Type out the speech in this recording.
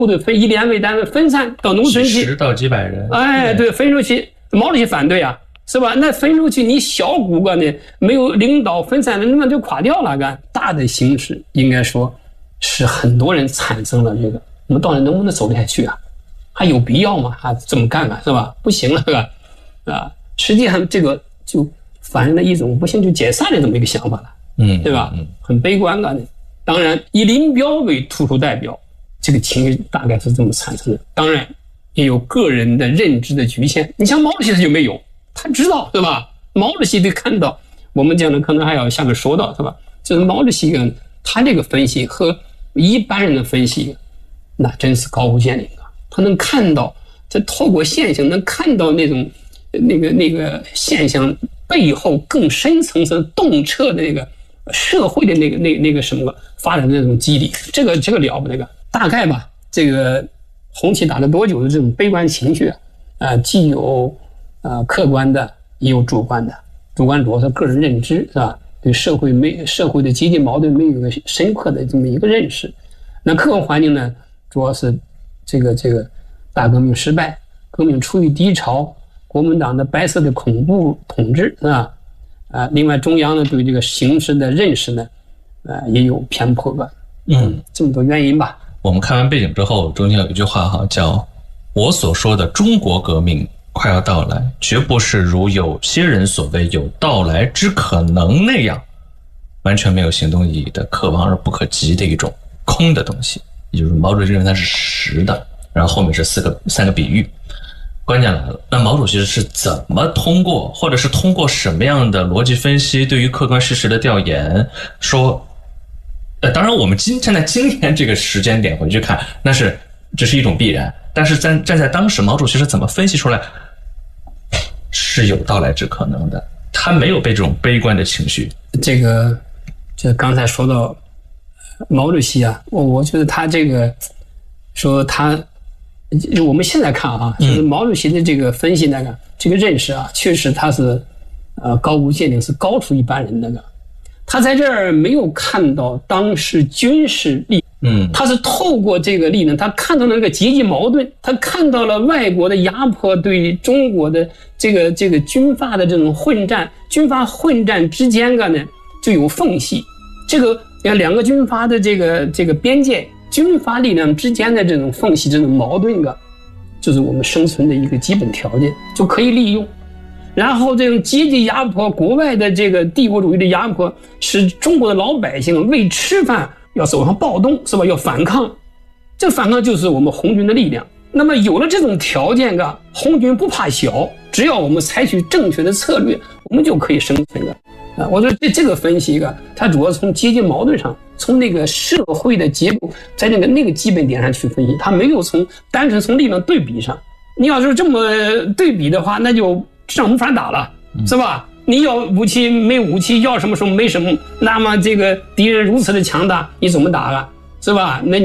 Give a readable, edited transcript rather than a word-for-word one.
部队分以连为单位分散到农村去， 几十到几百人。 哎，对，分出去，毛主席反对啊，是吧？那分出去，你小股个呢，没有领导分散的，那么就垮掉了。干大的形势，应该说是很多人产生了这个，我们到底能不能走得下去啊？还有必要吗？还这么干啊，是吧？不行了，是吧？啊，实际上这个就反映了一种不行就解散的这么一个想法了，对吧？很悲观的。当然，以林彪为突出代表。这个情绪大概是这么产生的，当然也有个人的认知的局限。你像毛主席他就没有，他知道，对吧？毛主席得看到，我们讲的可能还要下面说到，是吧？就是毛主席他这个分析和一般人的分析，那真是高屋建瓴啊！他能看到，他透过现象能看到那种那个现象背后更深层次洞彻的那个社会的那个什么发展的那种机理，这个了不得。大概吧，这个红旗打了多久的这种悲观情绪既有客观的，也有主观的。主观主要是个人认知，是吧？对社会的阶级矛盾没有一个深刻的这么一个认识。那客观环境呢，主要是这个大革命失败，革命处于低潮，国民党的白色的恐怖统治，是吧？另外中央呢对这个形势的认识呢，也有偏颇吧。这么多原因吧。 我们看完背景之后，中间有一句话哈，叫“我所说的中国革命快要到来，绝不是如有些人所谓有到来之可能那样，完全没有行动意义的可望而不可及的一种空的东西”，也就是毛主席认为它是实的。然后后面是三个比喻。关键来了，那毛主席是怎么通过，或者是通过什么样的逻辑分析，对于客观事实的调研，说当然我们站在今天这个时间点回去看，这是一种必然，但是站在当时毛主席是怎么分析出来是有到来之可能的，他没有被这种悲观的情绪。 这刚才说到毛主席啊，我觉得他这个说他我们现在看啊，就是毛主席的这个分析那个这个认识啊，确实他是高屋建瓴，是高出一般人那个。他在这儿没有看到当时军事力，他是透过这个力量，他看到了那个阶级矛盾，他看到了外国的压迫对中国的这个军阀的这种混战，军阀混战之间呢就有缝隙，这个两个军阀的这个边界，军阀力量之间的这种缝隙，这种矛盾就是我们生存的一个基本条件，就可以利用。然后这种阶级压迫，国外的这个帝国主义的压迫，使中国的老百姓为吃饭要走上暴动，是吧？要反抗，这反抗就是我们红军的力量。那么有了这种条件红军不怕小，只要我们采取正确的策略，我们就可以生存我说这个分析它主要从阶级矛盾上，从那个社会的结构，在那个基本点上去分析，它没有单纯从力量对比上。你要是这么对比的话，那就仗无法打了，是吧？你要武器没武器，要什么没什么，那么这个敌人如此的强大，你怎么打是吧？那